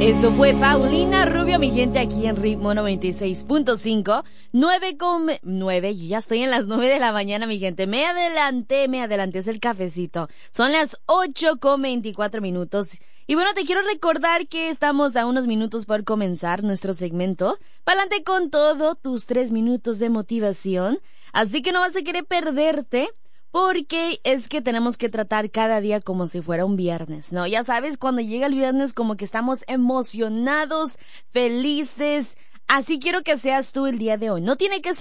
Eso fue Paulina Rubio, mi gente, aquí en Ritmo 96.5, 9:09, yo ya estoy en las 9 de la mañana, mi gente, me adelanté, es el cafecito, son las 8:24. Y bueno, te quiero recordar que estamos a unos minutos por comenzar nuestro segmento, pa'lante con todo, tus 3 minutos de motivación, así que no vas a querer perderte, porque es que tenemos que tratar cada día como si fuera un viernes, ¿no? Ya sabes, cuando llega el viernes como que estamos emocionados, felices. Así quiero que seas tú el día de hoy. No tiene que ser